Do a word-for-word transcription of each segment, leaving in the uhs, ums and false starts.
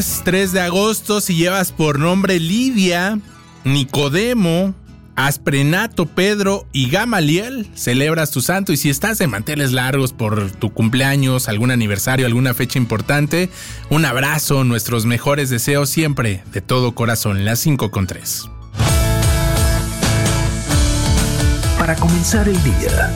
tres de agosto, si llevas por nombre Lidia, Nicodemo, Asprenato, Pedro y Gamaliel, celebras tu santo. Y si estás de manteles largos por tu cumpleaños, algún aniversario, alguna fecha importante, un abrazo, nuestros mejores deseos siempre, de todo corazón. Las cinco con tres. Para comenzar el día.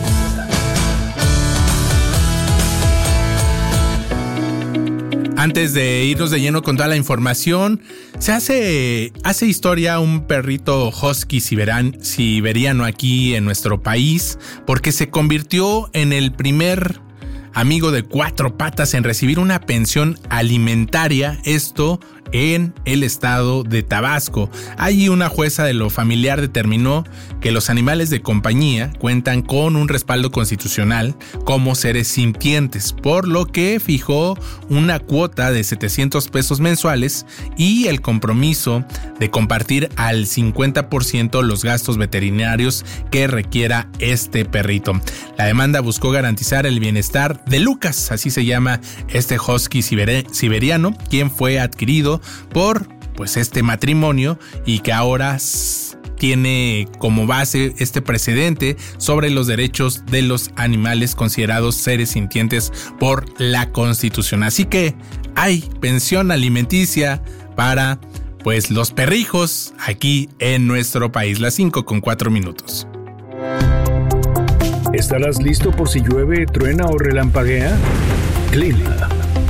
Antes de irnos de lleno con toda la información, se hace, hace historia un perrito husky siberan, siberiano aquí en nuestro país, porque se convirtió en el primer amigo de cuatro patas en recibir una pensión alimentaria, esto en el estado de Tabasco. Allí una jueza de lo familiar determinó que los animales de compañía cuentan con un respaldo constitucional como seres sintientes, por lo que fijó una cuota de setecientos pesos mensuales y el compromiso de compartir al cincuenta por ciento los gastos veterinarios que requiera este perrito. La demanda buscó garantizar el bienestar de Lucas, así se llama este husky siber- siberiano, quien fue adquirido por pues este matrimonio y que ahora tiene como base este precedente sobre los derechos de los animales considerados seres sintientes por la Constitución. Así que hay pensión alimenticia para pues los perrijos aquí en nuestro país. Las cinco con cuatro minutos. ¿Estarás listo por si llueve, truena o relampaguea? Clima.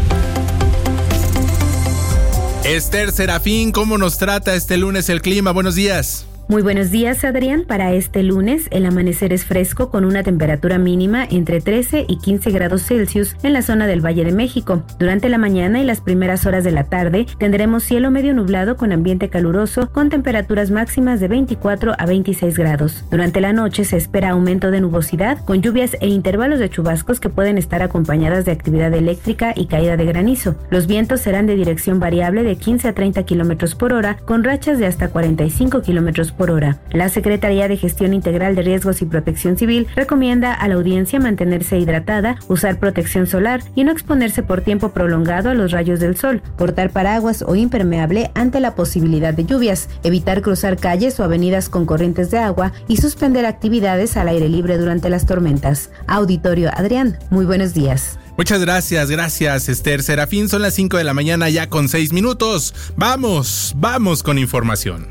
Esther Serafín, ¿cómo nos trata este lunes el clima? Buenos días. Muy buenos días, Adrián. Para este lunes, el amanecer es fresco con una temperatura mínima entre trece y quince grados Celsius en la zona del Valle de México. Durante la mañana y las primeras horas de la tarde tendremos cielo medio nublado con ambiente caluroso con temperaturas máximas de veinticuatro a veintiséis grados. Durante la noche se espera aumento de nubosidad con lluvias e intervalos de chubascos que pueden estar acompañadas de actividad eléctrica y caída de granizo. Los vientos serán de dirección variable de quince a treinta kilómetros por hora con rachas de hasta cuarenta y cinco kilómetros por hora. La Secretaría de Gestión Integral de Riesgos y Protección Civil recomienda a la audiencia mantenerse hidratada, usar protección solar y no exponerse por tiempo prolongado a los rayos del sol, portar paraguas o impermeable ante la posibilidad de lluvias, evitar cruzar calles o avenidas con corrientes de agua y suspender actividades al aire libre durante las tormentas. Auditorio Adrián, muy buenos días. Muchas gracias, gracias Esther Serafín. Son las cinco de la mañana ya con seis minutos. Vamos, vamos con información.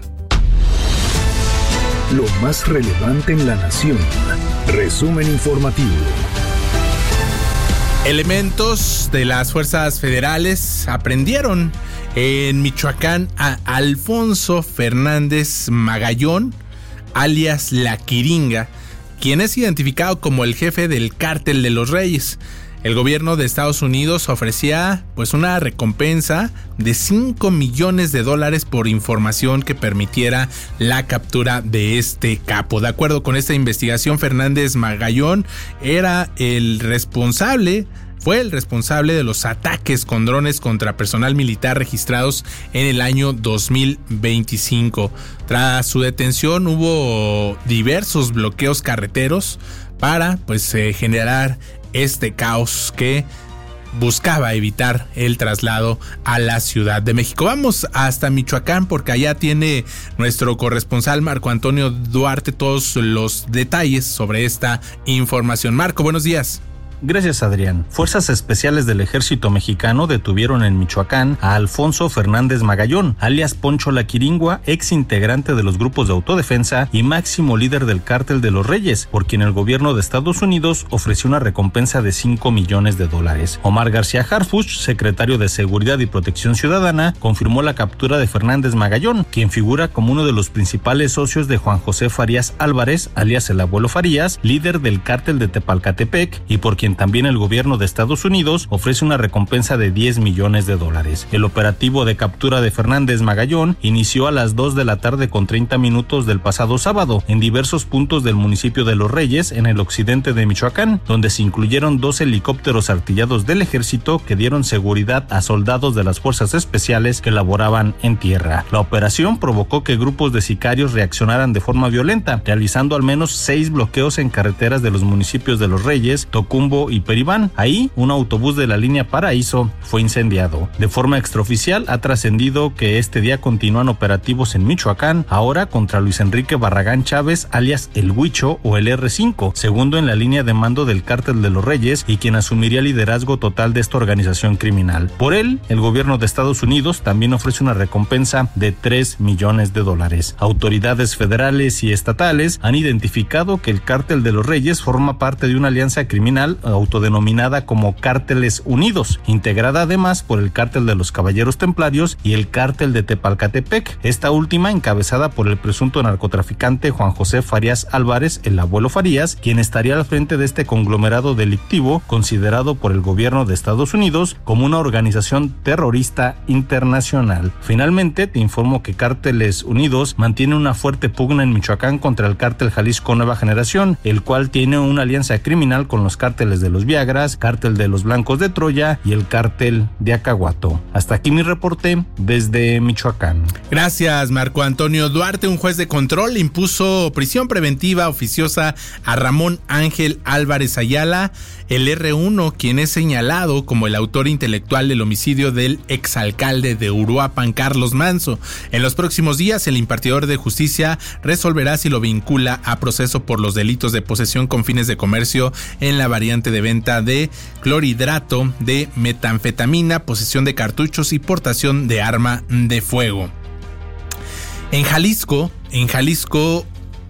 Lo más relevante en la nación. Resumen informativo. Elementos de las fuerzas federales aprendieron en Michoacán a Alfonso Fernández Magallón, alias La Quiringa, quien es identificado como el jefe del Cártel de los Reyes. El gobierno de Estados Unidos ofrecía pues una recompensa de cinco millones de dólares por información que permitiera la captura de este capo. De acuerdo con esta investigación, Fernández Magallón era el responsable Fue el responsable de los ataques con drones contra personal militar registrados en el año dos mil veinticinco. Tras su detención hubo diversos bloqueos carreteros para pues eh, generar este caos que buscaba evitar el traslado a la Ciudad de México. Vamos hasta Michoacán porque allá tiene nuestro corresponsal Marco Antonio Duarte todos los detalles sobre esta información. Marco, buenos días. Gracias, Adrián. Fuerzas especiales del ejército mexicano detuvieron en Michoacán a Alfonso Fernández Magallón, alias Poncho La Quiringua, ex integrante de los grupos de autodefensa y máximo líder del Cártel de los Reyes, por quien el gobierno de Estados Unidos ofreció una recompensa de cinco millones de dólares. Omar García Harfuch, secretario de Seguridad y Protección Ciudadana, confirmó la captura de Fernández Magallón, quien figura como uno de los principales socios de Juan José Farías Álvarez, alias el Abuelo Farías, líder del Cártel de Tepalcatepec, y por quien también el gobierno de Estados Unidos ofrece una recompensa de diez millones de dólares. El operativo de captura de Fernández Magallón inició a las dos de la tarde con treinta minutos del pasado sábado en diversos puntos del municipio de Los Reyes, en el occidente de Michoacán, donde se incluyeron dos helicópteros artillados del ejército que dieron seguridad a soldados de las fuerzas especiales que laboraban en tierra. La operación provocó que grupos de sicarios reaccionaran de forma violenta, realizando al menos seis bloqueos en carreteras de los municipios de Los Reyes, Tocumbo Jumbo y Peribán. Ahí, un autobús de la línea Paraíso fue incendiado. De forma extraoficial, ha trascendido que este día continúan operativos en Michoacán, ahora contra Luis Enrique Barragán Chávez, alias El Huicho o el erre cinco, segundo en la línea de mando del Cártel de los Reyes y quien asumiría el liderazgo total de esta organización criminal. Por él, el gobierno de Estados Unidos también ofrece una recompensa de tres millones de dólares. Autoridades federales y estatales han identificado que el Cártel de los Reyes forma parte de una alianza criminal autodenominada como Cárteles Unidos, integrada además por el Cártel de los Caballeros Templarios y el Cártel de Tepalcatepec, esta última encabezada por el presunto narcotraficante Juan José Farías Álvarez, el abuelo Farías, quien estaría al frente de este conglomerado delictivo considerado por el gobierno de Estados Unidos como una organización terrorista internacional. Finalmente, te informo que Cárteles Unidos mantiene una fuerte pugna en Michoacán contra el Cártel Jalisco Nueva Generación, el cual tiene una alianza criminal con los cárteles de los Viagras, Cártel de los Blancos de Troya y el Cártel de Acahuato. Hasta aquí mi reporte desde Michoacán. Gracias, Marco Antonio Duarte. Un juez de control impuso prisión preventiva oficiosa a Ramón Ángel Álvarez Ayala, el erre uno, quien es señalado como el autor intelectual del homicidio del exalcalde de Uruapan, Carlos Manzo. En los próximos días, el impartidor de justicia resolverá si lo vincula a proceso por los delitos de posesión con fines de comercio en la variante de venta de clorhidrato de metanfetamina, posesión de cartuchos y portación de arma de fuego. En Jalisco, en Jalisco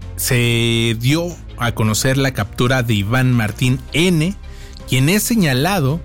se dio a conocer la captura de Iván Martín N., quien es señalado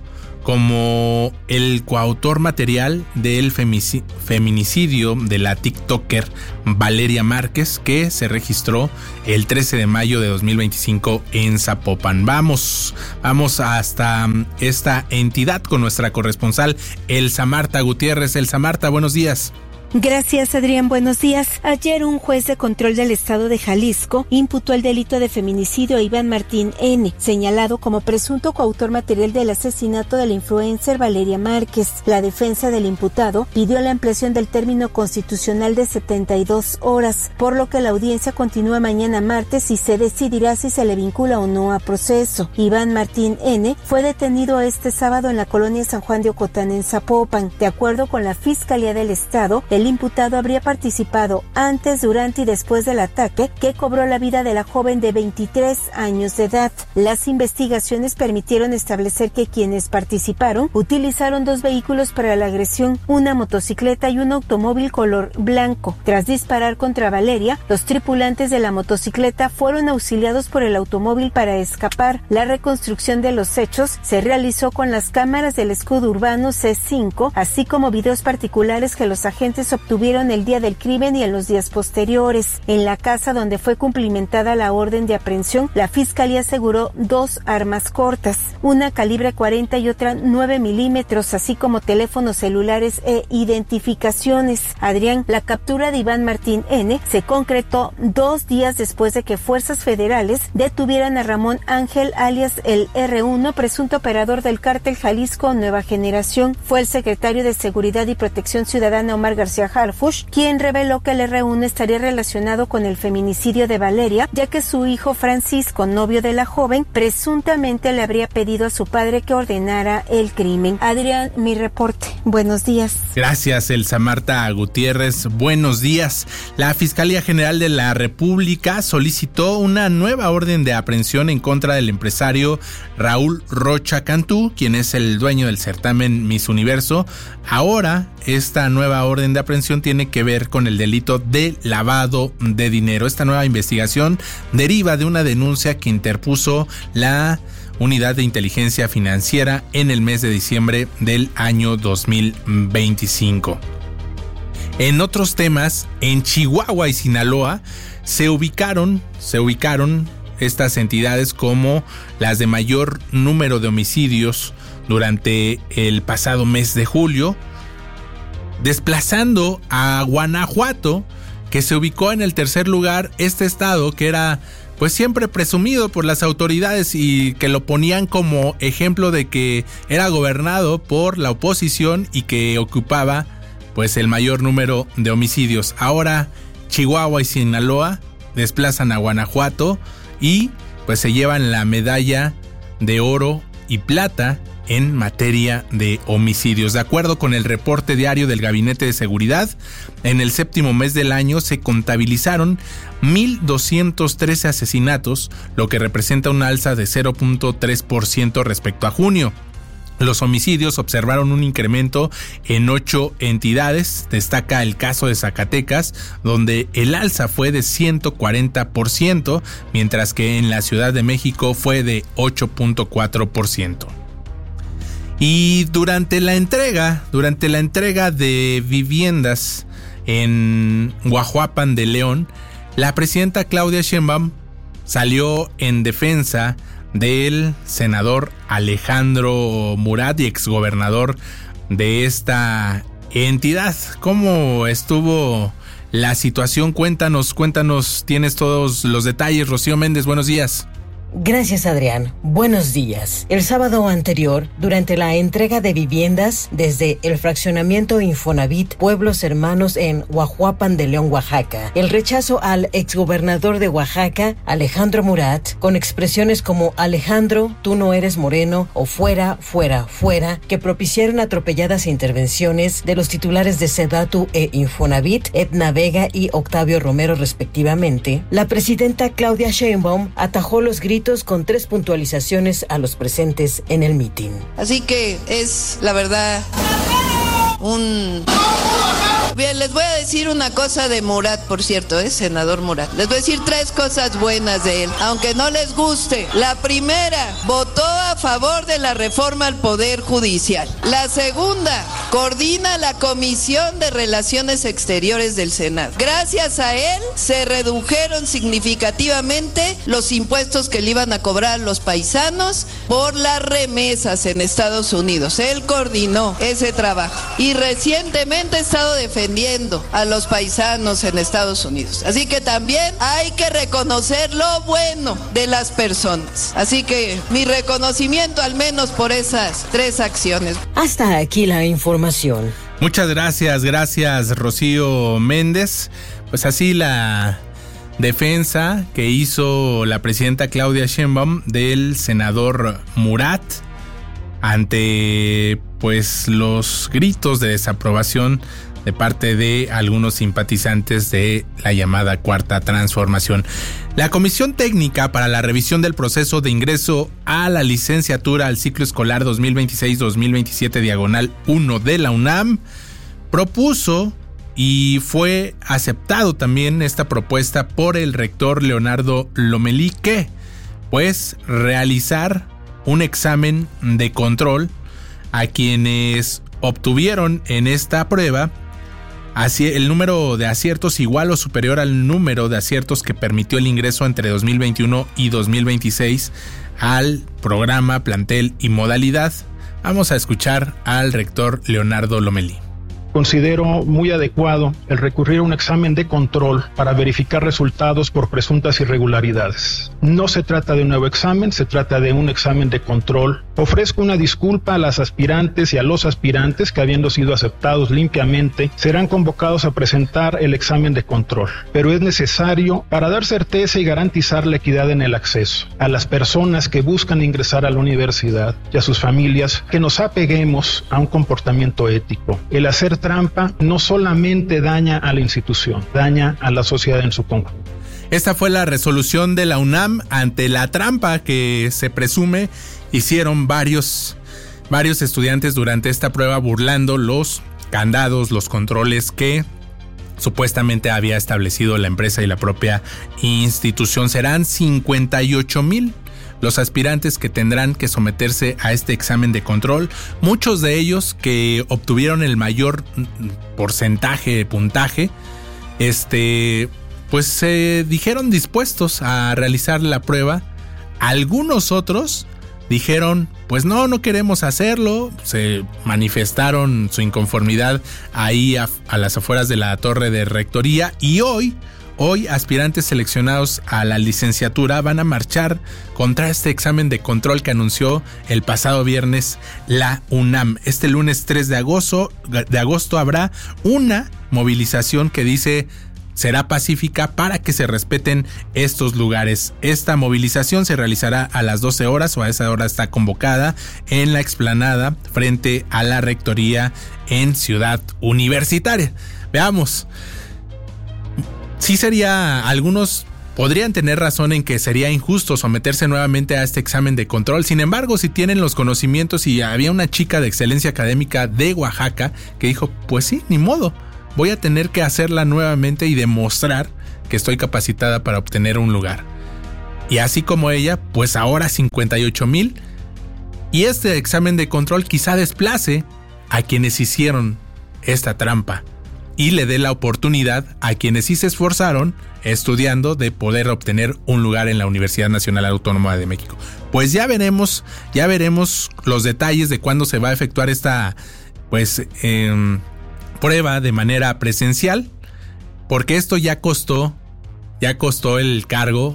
como el coautor material del feminicidio de la TikToker Valeria Márquez, que se registró el trece de mayo de dos mil veinticinco en Zapopan. Vamos, vamos hasta esta entidad con nuestra corresponsal Elsa Marta Gutiérrez. Elsa Marta, buenos días. Gracias, Adrián. Buenos días. Ayer un juez de control del estado de Jalisco imputó el delito de feminicidio a Iván Martín N., señalado como presunto coautor material del asesinato de la influencer Valeria Márquez. La defensa del imputado pidió la ampliación del término constitucional de setenta y dos horas, por lo que la audiencia continúa mañana martes y se decidirá si se le vincula o no a proceso. Iván Martín N. fue detenido este sábado en la colonia San Juan de Ocotán, en Zapopan. De acuerdo con la Fiscalía del Estado, el El imputado habría participado antes, durante y después del ataque que cobró la vida de la joven de veintitrés años de edad. Las investigaciones permitieron establecer que quienes participaron utilizaron dos vehículos para la agresión, una motocicleta y un automóvil color blanco. Tras disparar contra Valeria, los tripulantes de la motocicleta fueron auxiliados por el automóvil para escapar. La reconstrucción de los hechos se realizó con las cámaras del escudo urbano ce cinco, así como videos particulares que los agentes obtuvieron el día del crimen y en los días posteriores. En la casa donde fue cumplimentada la orden de aprehensión, la fiscalía aseguró dos armas cortas, una calibre cuarenta y otra nueve milímetros, así como teléfonos celulares e identificaciones. Adrián, la captura de Iván Martín N. se concretó dos días después de que fuerzas federales detuvieran a Ramón Ángel, alias el erre uno, presunto operador del cártel Jalisco Nueva Generación. Fue el secretario de Seguridad y Protección Ciudadana, Omar García Harfuch, quien reveló que el erre uno estaría relacionado con el feminicidio de Valeria, ya que su hijo Francisco, novio de la joven, presuntamente le habría pedido a su padre que ordenara el crimen. Adrián, mi reporte. Buenos días. Gracias, Elsa Marta Gutiérrez. Buenos días. La Fiscalía General de la República solicitó una nueva orden de aprehensión en contra del empresario Raúl Rocha Cantú, quien es el dueño del certamen Miss Universo. Ahora, esta nueva orden de aprehensión tiene que ver con el delito de lavado de dinero. Esta nueva investigación deriva de una denuncia que interpuso la Unidad de Inteligencia Financiera en el mes de diciembre del año dos mil veinticinco. En otros temas, en Chihuahua y Sinaloa se ubicaron, se ubicaron estas entidades como las de mayor número de homicidios durante el pasado mes de julio, desplazando a Guanajuato, que se ubicó en el tercer lugar. Este estado que era pues siempre presumido por las autoridades y que lo ponían como ejemplo de que era gobernado por la oposición y que ocupaba pues el mayor número de homicidios. Ahora Chihuahua y Sinaloa desplazan a Guanajuato y pues se llevan la medalla de oro y plata en materia de homicidios. De acuerdo con el reporte diario del Gabinete de Seguridad, en el séptimo mes del año se contabilizaron mil doscientos trece asesinatos, lo que representa una alza de cero punto tres por ciento respecto a junio. Los homicidios observaron un incremento en ocho entidades. Destaca el caso de Zacatecas, donde el alza fue de ciento cuarenta por ciento, mientras que en la Ciudad de México fue de ocho punto cuatro por ciento. Y durante la entrega, durante la entrega de viviendas en Guajuapan de León, la presidenta Claudia Sheinbaum salió en defensa del senador Alejandro Murat y exgobernador de esta entidad. ¿Cómo estuvo la situación? Cuéntanos, cuéntanos, tienes todos los detalles. Rocío Méndez, buenos días. Gracias, Adrián. Buenos días. El sábado anterior, durante la entrega de viviendas desde el fraccionamiento Infonavit Pueblos Hermanos en Guajuapan de León, Oaxaca, el rechazo al exgobernador de Oaxaca, Alejandro Murat, con expresiones como Alejandro, tú no eres moreno o fuera, fuera, fuera, que propiciaron atropelladas intervenciones de los titulares de Sedatu e Infonavit, Edna Vega y Octavio Romero respectivamente, la presidenta Claudia Sheinbaum atajó los gritos con tres puntualizaciones a los presentes en el mitin. Así que es, la verdad, un... Bien, les voy a decir una cosa de Murat, por cierto, ¿eh? Senador Murat. Les voy a decir tres cosas buenas de él, aunque no les guste. La primera, votó a favor de la reforma al Poder Judicial. La segunda, coordina la Comisión de Relaciones Exteriores del Senado. Gracias a él, se redujeron significativamente los impuestos que le iban a cobrar a los paisanos por las remesas en Estados Unidos. Él coordinó ese trabajo. Y recientemente ha estado defendiendo a los paisanos en Estados Unidos. Así que también hay que reconocer lo bueno de las personas. Así que mi reconocimiento al menos por esas tres acciones. Hasta aquí la información. Muchas gracias, gracias Rocío Méndez. Pues así la defensa que hizo la presidenta Claudia Sheinbaum del senador Murat ante pues los gritos de desaprobación de parte de algunos simpatizantes de la llamada Cuarta Transformación. La Comisión Técnica para la Revisión del Proceso de Ingreso a la Licenciatura al Ciclo Escolar dos mil veintiséis dos mil veintisiete Diagonal uno de la UNAM propuso y fue aceptado también esta propuesta por el rector Leonardo Lomelí, que pues realizar un examen de control a quienes obtuvieron en esta prueba así el número de aciertos igual o superior al número de aciertos que permitió el ingreso entre dos mil veintiuno y dos mil veintiséis al programa, plantel y modalidad. Vamos a escuchar al rector Leonardo Lomelí. Considero muy adecuado el recurrir a un examen de control para verificar resultados por presuntas irregularidades. No se trata de un nuevo examen, se trata de un examen de control. Ofrezco una disculpa a las aspirantes y a los aspirantes que, habiendo sido aceptados limpiamente, serán convocados a presentar el examen de control. Pero es necesario para dar certeza y garantizar la equidad en el acceso. A las personas que buscan ingresar a la universidad y a sus familias, que nos apeguemos a un comportamiento ético. El hacer trampa no solamente daña a la institución, daña a la sociedad en su conjunto. Esta fue la resolución de la UNAM ante la trampa que se presume hicieron varios, varios estudiantes durante esta prueba, burlando los candados, los controles que supuestamente había establecido la empresa y la propia institución. Serán cincuenta y ocho mil los aspirantes que tendrán que someterse a este examen de control, muchos de ellos que obtuvieron el mayor porcentaje de puntaje, este, pues se dijeron dispuestos a realizar la prueba. Algunos otros dijeron, pues no, no queremos hacerlo. Se manifestaron su inconformidad ahí a, a las afueras de la torre de rectoría, y hoy Hoy, aspirantes seleccionados a la licenciatura van a marchar contra este examen de control que anunció el pasado viernes la UNAM. Este lunes tres de agosto, de agosto habrá una movilización que dice será pacífica para que se respeten estos lugares. Esta movilización se realizará a las doce horas, o a esa hora está convocada, en la explanada frente a la rectoría en Ciudad Universitaria. Veamos. Sí sería, algunos podrían tener razón en que sería injusto someterse nuevamente a este examen de control. Sin embargo, si tienen los conocimientos, y había una chica de excelencia académica de Oaxaca que dijo, pues sí, ni modo, voy a tener que hacerla nuevamente y demostrar que estoy capacitada para obtener un lugar. Y así como ella, pues ahora cincuenta y ocho mil. Y este examen de control quizá desplace a quienes hicieron esta trampa y le dé la oportunidad a quienes sí se esforzaron estudiando de poder obtener un lugar en la Universidad Nacional Autónoma de México. Pues ya veremos, ya veremos los detalles de cuándo se va a efectuar esta pues eh, prueba de manera presencial, porque esto ya costó, ya costó el cargo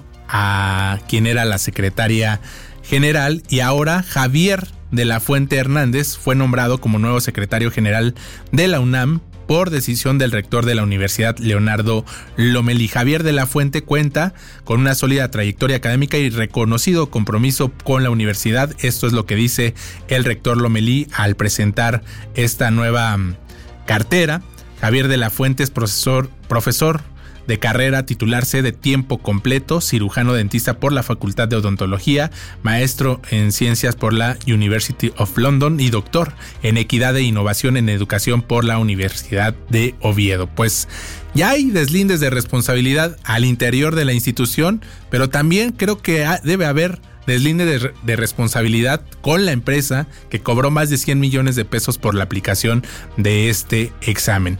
a quien era la secretaria general, y ahora Javier de la Fuente Hernández fue nombrado como nuevo secretario general de la UNAM por decisión del rector de la Universidad, Leonardo Lomelí. Javier de la Fuente cuenta con una sólida trayectoria académica y reconocido compromiso con la universidad. Esto es lo que dice el rector Lomelí al presentar esta nueva cartera. Javier de la Fuente es profesor, profesor de carrera, titularse de tiempo completo, cirujano dentista por la Facultad de Odontología, maestro en ciencias por la University of London y doctor en equidad e innovación en educación por la Universidad de Oviedo. Pues ya hay deslindes de responsabilidad al interior de la institución, pero también creo que debe haber deslinde de, de responsabilidad con la empresa que cobró más de cien millones de pesos por la aplicación de este examen.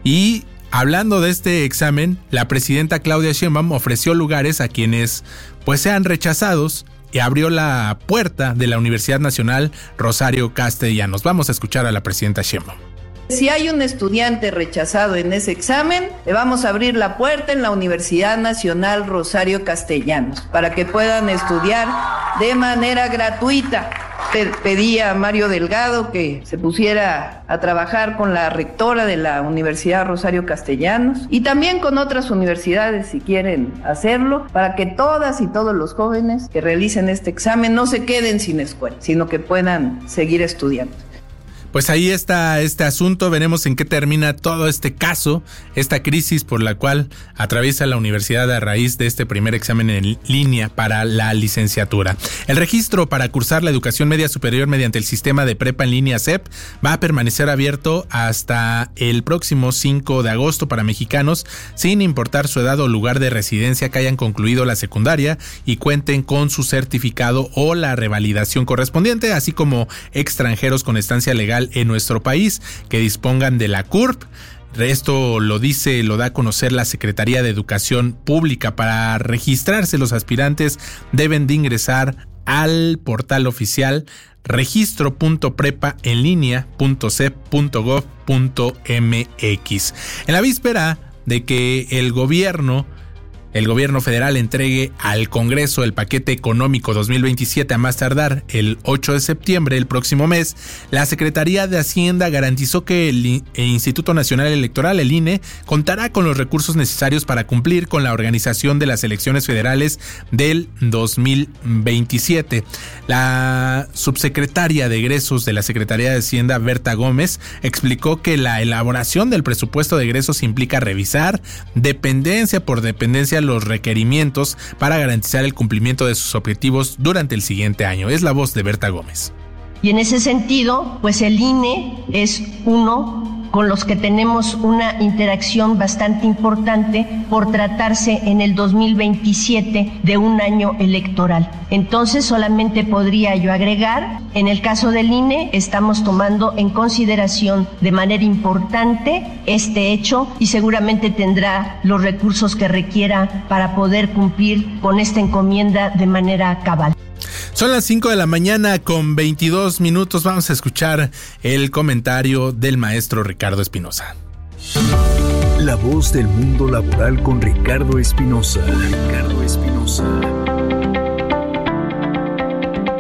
Y hablando de este examen, la presidenta Claudia Sheinbaum ofreció lugares a quienes pues sean rechazados y abrió la puerta de la Universidad Nacional Rosario Castellanos. Vamos a escuchar a la presidenta Sheinbaum. Si hay un estudiante rechazado en ese examen, le vamos a abrir la puerta en la Universidad Nacional Rosario Castellanos para que puedan estudiar de manera gratuita. Pedí a Mario Delgado que se pusiera a trabajar con la rectora de la Universidad Rosario Castellanos y también con otras universidades si quieren hacerlo, para que todas y todos los jóvenes que realicen este examen no se queden sin escuela, sino que puedan seguir estudiando. Pues ahí está este asunto, veremos en qué termina todo este caso, esta crisis por la cual atraviesa la universidad a raíz de este primer examen en línea para la licenciatura. El registro para cursar la educación media superior mediante el sistema de prepa en línea C E P va a permanecer abierto hasta el próximo cinco de agosto para mexicanos, sin importar su edad o lugar de residencia, que hayan concluido la secundaria y cuenten con su certificado o la revalidación correspondiente, así como extranjeros con estancia legal en nuestro país que dispongan de la C U R P. Esto lo dice, lo da a conocer la Secretaría de Educación Pública. Para registrarse, los aspirantes deben de ingresar al portal oficial registro punto prepa en línea punto c e p punto gov punto m x. En la víspera de que el gobierno El gobierno federal entregue al Congreso el paquete económico dos mil veintisiete a más tardar el ocho de septiembre del próximo mes, la Secretaría de Hacienda garantizó que el Instituto Nacional Electoral, el I N E, contará con los recursos necesarios para cumplir con la organización de las elecciones federales del dos mil veintisiete. La subsecretaria de egresos de la Secretaría de Hacienda, Berta Gómez, explicó que la elaboración del presupuesto de egresos implica revisar dependencia por dependencia los requerimientos para garantizar el cumplimiento de sus objetivos durante el siguiente año. Es la voz de Berta Gómez. Y en ese sentido, pues el I N E es uno con los que tenemos una interacción bastante importante por tratarse en el dos mil veintisiete de un año electoral. Entonces, solamente podría yo agregar, en el caso del I N E, estamos tomando en consideración de manera importante este hecho y seguramente tendrá los recursos que requiera para poder cumplir con esta encomienda de manera cabal. Son las cinco de la mañana con veintidós minutos. Vamos a escuchar el comentario del maestro Ricardo Espinosa. La voz del mundo laboral con Ricardo Espinosa. Ricardo Espinosa.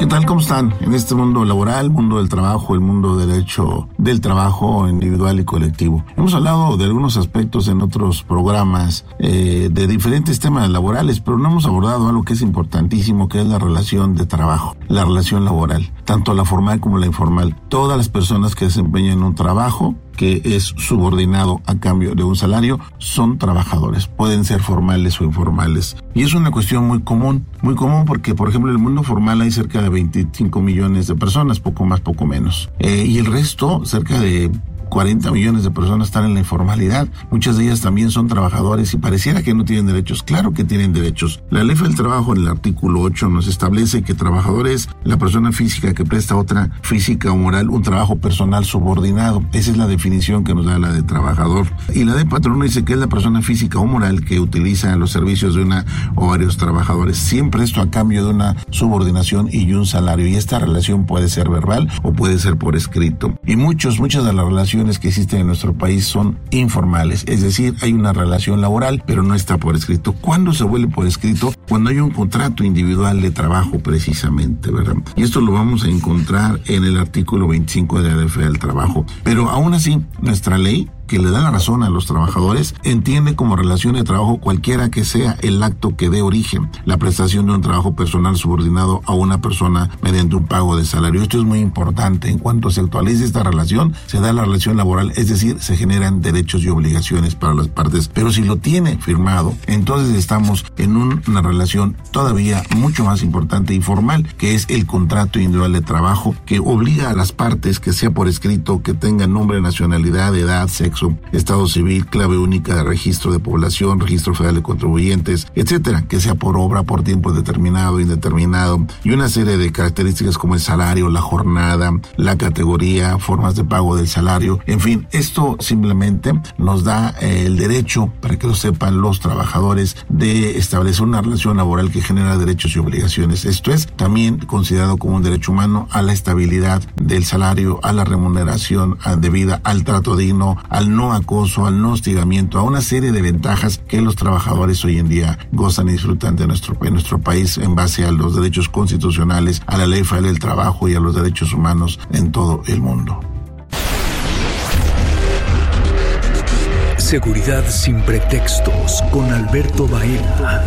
¿Qué tal? ¿Cómo están? En este mundo laboral, mundo del trabajo, el mundo del derecho del trabajo individual y colectivo. Hemos hablado de algunos aspectos en otros programas eh, de diferentes temas laborales, pero no hemos abordado algo que es importantísimo, que es la relación de trabajo, la relación laboral, tanto la formal como la informal. Todas las personas que desempeñan un trabajo que es subordinado a cambio de un salario, son trabajadores, pueden ser formales o informales. Y es una cuestión muy común, muy común porque, por ejemplo, en el mundo formal hay cerca de veinticinco millones de personas, poco más, poco menos. Eh, y el resto, cerca de cuarenta millones de personas están en la informalidad. Muchas de ellas también son trabajadores y pareciera que no tienen derechos. Claro que tienen derechos. La Ley del Trabajo en el artículo ocho nos establece que trabajador es la persona física que presta a otra física o moral un trabajo personal subordinado. Esa es la definición que nos da la de trabajador. Y la de patrono dice que es la persona física o moral que utiliza los servicios de una o varios trabajadores. Siempre esto a cambio de una subordinación y un salario. Y esta relación puede ser verbal o puede ser por escrito. Y muchos, muchas de las relaciones que existen en nuestro país son informales, es decir, hay una relación laboral, pero no está por escrito. ¿Cuándo se vuelve por escrito? Cuando hay un contrato individual de trabajo, precisamente, ¿verdad? Y esto lo vamos a encontrar en el artículo veinticinco de la Ley Federal del Trabajo. Pero aún así, nuestra ley, que le da la razón a los trabajadores, entiende como relación de trabajo cualquiera que sea el acto que dé origen, la prestación de un trabajo personal subordinado a una persona mediante un pago de salario. Esto es muy importante. En cuanto se actualice esta relación, se da la relación laboral, es decir, se generan derechos y obligaciones para las partes. Pero si lo tiene firmado, entonces estamos en un, una relación todavía mucho más importante y formal, que es el contrato individual de trabajo, que obliga a las partes que sea por escrito, que tengan nombre, nacionalidad, edad, sexo, estado civil, clave única de registro de población, registro federal de contribuyentes, etcétera, que sea por obra, por tiempo determinado, indeterminado, y una serie de características como el salario, la jornada, la categoría, formas de pago del salario. En fin, esto simplemente nos da eh, el derecho, para que lo sepan los trabajadores, de establecer una relación laboral que genera derechos y obligaciones. Esto es también considerado como un derecho humano a la estabilidad del salario, a la remuneración debida, al trato digno, al no acoso, al no hostigamiento, a una serie de ventajas que los trabajadores hoy en día gozan y disfrutan de nuestro, de nuestro país en base a los derechos constitucionales, a la Ley Federal del Trabajo y a los derechos humanos en todo el mundo. Seguridad sin pretextos con Alberto Baena.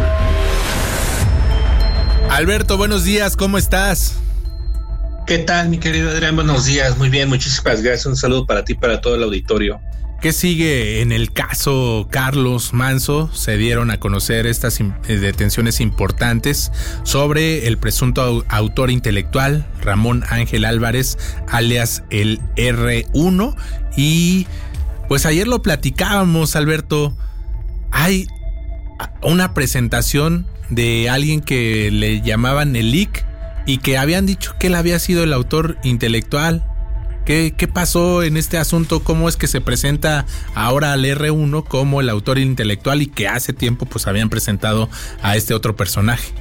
Alberto, buenos días, ¿cómo estás? ¿Qué tal, mi querido Adrián? Buenos días, muy bien, muchísimas gracias. Un saludo para ti y para todo el auditorio. ¿Qué sigue en el caso Carlos Manso? Se dieron a conocer estas detenciones importantes sobre el presunto autor intelectual Ramón Ángel Álvarez, alias el erre uno, y pues ayer lo platicábamos, Alberto. Hay una presentación de alguien que le llamaban el I C y que habían dicho que él había sido el autor intelectual. ¿Qué, qué pasó en este asunto? ¿Cómo es que se presenta ahora al erre uno como el autor intelectual y que hace tiempo pues habían presentado a este otro personaje?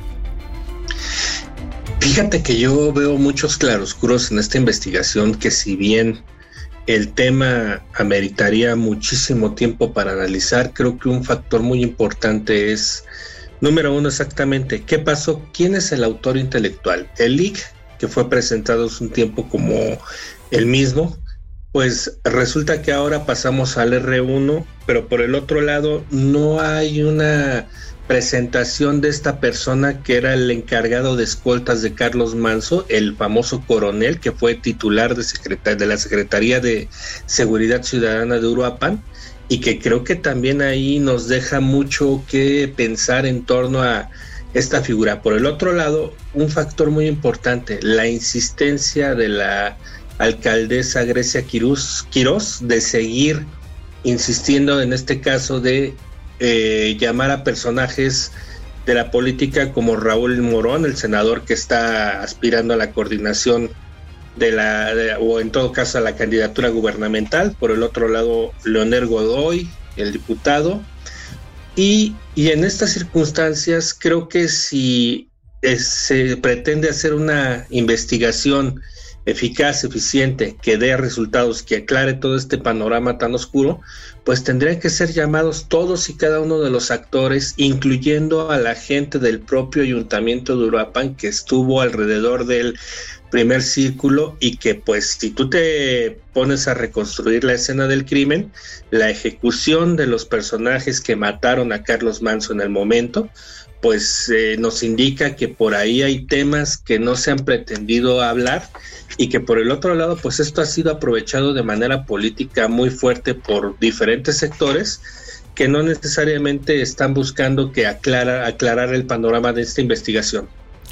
Fíjate que yo veo muchos claroscuros en esta investigación, que si bien el tema ameritaría muchísimo tiempo para analizar, creo que un factor muy importante es, número uno, exactamente, ¿qué pasó? ¿Quién es el autor intelectual? El I C, que fue presentado hace un tiempo como el mismo, pues resulta que ahora pasamos al erre uno, pero por el otro lado no hay una presentación de esta persona que era el encargado de escoltas de Carlos Manso, el famoso coronel que fue titular de, secretar- de la Secretaría de Seguridad Ciudadana de Uruapan, y que creo que también ahí nos deja mucho que pensar en torno a esta figura. Por el otro lado, un factor muy importante, la insistencia de la alcaldesa Grecia Quirós, Quirós de seguir insistiendo en este caso de eh, llamar a personajes de la política como Raúl Morón, el senador que está aspirando a la coordinación de la, de, o en todo caso a la candidatura gubernamental. Por el otro lado, Leonel Godoy, el diputado. Y, y en estas circunstancias creo que si eh, se pretende hacer una investigación eficaz, eficiente, que dé resultados, que aclare todo este panorama tan oscuro, pues tendrían que ser llamados todos y cada uno de los actores, incluyendo a la gente del propio ayuntamiento de Uruapan que estuvo alrededor del primer círculo, y que pues si tú te pones a reconstruir la escena del crimen, la ejecución de los personajes que mataron a Carlos Manzo en el momento, pues eh, nos indica que por ahí hay temas que no se han pretendido hablar, y que por el otro lado pues esto ha sido aprovechado de manera política muy fuerte por diferentes sectores que no necesariamente están buscando que aclara, aclarar el panorama de esta investigación.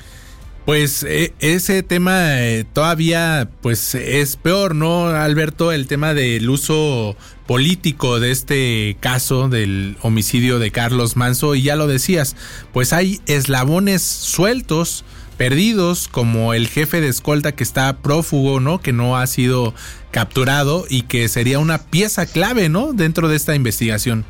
Pues eh, ese tema eh, todavía pues es peor, ¿no, Alberto? El tema del uso político de este caso del homicidio de Carlos Manzo, y ya lo decías, pues hay eslabones sueltos, perdidos, como el jefe de escolta que está prófugo, ¿no? Que no ha sido capturado y que sería una pieza clave, ¿no? Dentro de esta investigación.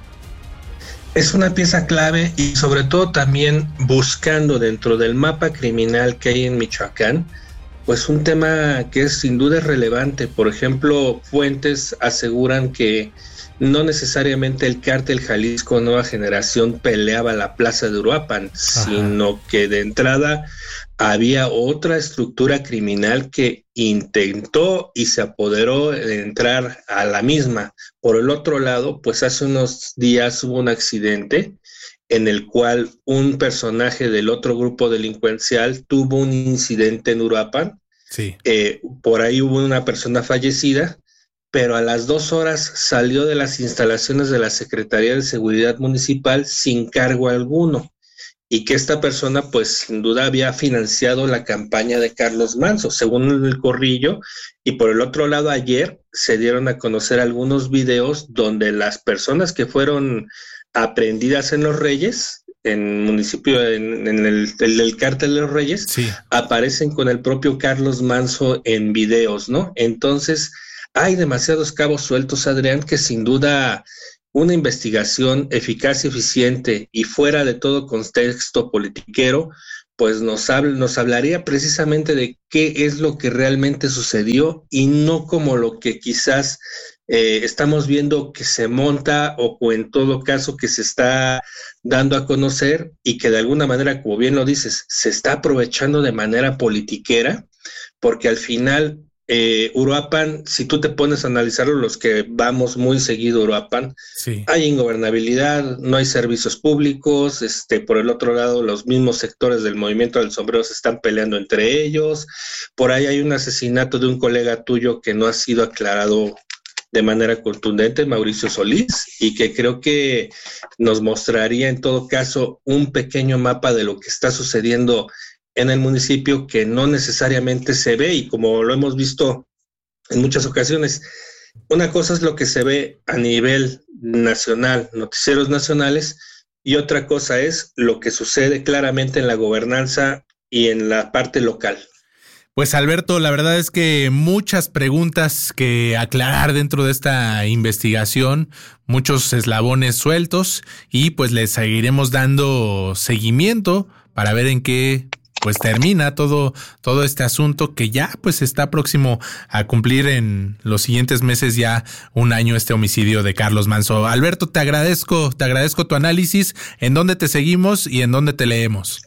Es una pieza clave, y sobre todo también buscando dentro del mapa criminal que hay en Michoacán, pues un tema que es sin duda relevante. Por ejemplo, fuentes aseguran que no necesariamente el cártel Jalisco Nueva Generación peleaba la plaza de Uruapan, Ajá. sino que de entrada había otra estructura criminal que intentó y se apoderó de entrar a la misma. Por el otro lado, pues hace unos días hubo un accidente en el cual un personaje del otro grupo delincuencial tuvo un incidente en Uruapan. Sí. Eh, por ahí hubo una persona fallecida, pero a las dos horas salió de las instalaciones de la Secretaría de Seguridad Municipal sin cargo alguno, y que esta persona pues sin duda había financiado la campaña de Carlos Manzo, según el corrillo. Y por el otro lado, ayer se dieron a conocer algunos videos donde las personas que fueron aprehendidas en Los Reyes, en municipio, en, en el, el, el cártel de Los Reyes, sí. aparecen con el propio Carlos Manzo en videos, ¿no? Entonces hay demasiados cabos sueltos, Adrián, que sin duda una investigación eficaz y eficiente y fuera de todo contexto politiquero, pues nos, habl- nos hablaría precisamente de qué es lo que realmente sucedió, y no como lo que quizás eh, estamos viendo que se monta, o, o en todo caso que se está dando a conocer, y que de alguna manera, como bien lo dices, se está aprovechando de manera politiquera, porque al final Eh, Uruapan, si tú te pones a analizarlo, los que vamos muy seguido a Uruapan, sí. hay ingobernabilidad, no hay servicios públicos, este, por el otro lado los mismos sectores del movimiento del sombrero se están peleando entre ellos, por ahí hay un asesinato de un colega tuyo que no ha sido aclarado de manera contundente, Mauricio Solís, y que creo que nos mostraría en todo caso un pequeño mapa de lo que está sucediendo en el municipio, que no necesariamente se ve, y como lo hemos visto en muchas ocasiones, una cosa es lo que se ve a nivel nacional, noticieros nacionales, y otra cosa es lo que sucede claramente en la gobernanza y en la parte local. Pues Alberto, la verdad es que muchas preguntas que aclarar dentro de esta investigación, muchos eslabones sueltos, y pues les seguiremos dando seguimiento para ver en qué pues termina todo, todo este asunto, que ya pues está próximo a cumplir en los siguientes meses ya un año este homicidio de Carlos Manzo. Alberto, te agradezco, te agradezco tu análisis. ¿En dónde te seguimos y en dónde te leemos?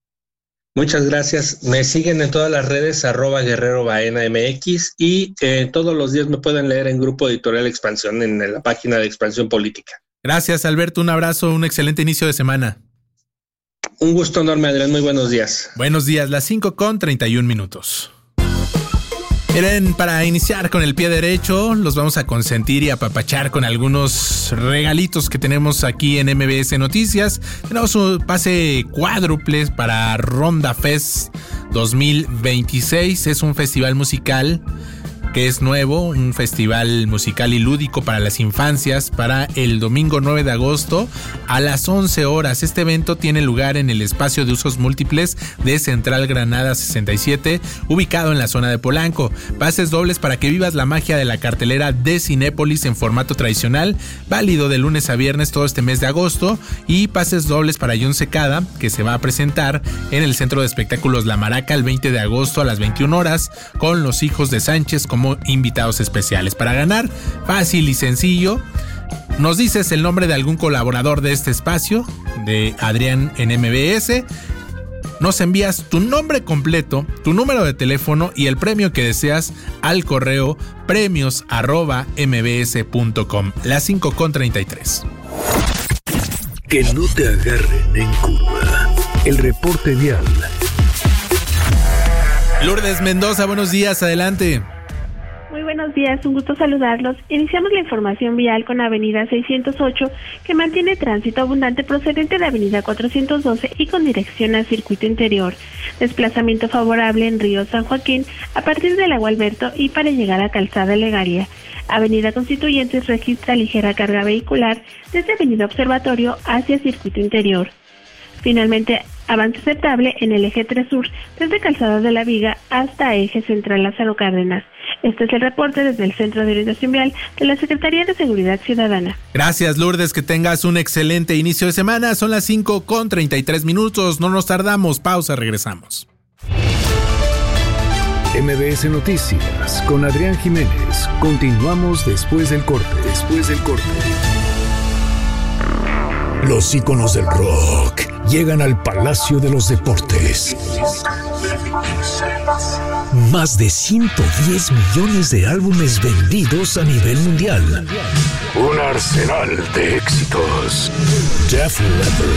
Muchas gracias. Me siguen en todas las redes, arroba Guerrero Baena M X, y eh, todos los días me pueden leer en Grupo Editorial Expansión, en la página de Expansión Política. Gracias, Alberto. Un abrazo, un excelente inicio de semana. Un gusto enorme, Adrián. Muy buenos días. Buenos días, las cinco con treinta y un minutos. Miren, para iniciar con el pie derecho, los vamos a consentir y apapachar con algunos regalitos que tenemos aquí en M B S Noticias. Tenemos un pase cuádruple para Ronda Fest dos mil veintiséis. Es un festival musical que es nuevo, un festival musical y lúdico para las infancias para el domingo nueve de agosto a las once horas. Este evento tiene lugar en el espacio de usos múltiples de Central Granada sesenta y siete, ubicado en la zona de Polanco. Pases dobles para que vivas la magia de la cartelera de Cinépolis en formato tradicional, válido de lunes a viernes todo este mes de agosto, y pases dobles para John Secada, que se va a presentar en el Centro de Espectáculos La Maraca el veinte de agosto a las veintiuna horas, con los hijos de Sánchez como invitados especiales. Para ganar, fácil y sencillo, nos dices el nombre de algún colaborador de este espacio, de Adrián en M B S, nos envías tu nombre completo, tu número de teléfono y el premio que deseas al correo premios arroba mbs punto com. Las cinco con treinta y tres. Que no te agarren en curva. El reporte vial. Lourdes Mendoza, buenos días, adelante. Muy buenos días, un gusto saludarlos. Iniciamos la información vial con Avenida seiscientos ocho, que mantiene tránsito abundante procedente de Avenida cuatrocientos doce y con dirección al circuito interior. Desplazamiento favorable en Río San Joaquín a partir del Lago Alberto y para llegar a Calzada Legaria. Avenida Constituyentes registra ligera carga vehicular desde Avenida Observatorio hacia circuito interior. Finalmente, avance aceptable en el eje tres Sur, desde Calzada de la Viga hasta eje central Lázaro Cárdenas. Este es el reporte desde el Centro de Orientación Vial de la Secretaría de Seguridad Ciudadana. Gracias, Lourdes, que tengas un excelente inicio de semana. Son las cinco con treinta y tres minutos, no nos tardamos, pausa, regresamos. M B S Noticias con Adrián Jiménez. Continuamos después del corte. Después del corte. Los íconos del rock llegan al Palacio de los Deportes. Más de ciento diez millones de álbumes vendidos a nivel mundial. Un arsenal de éxitos. Def Leppard,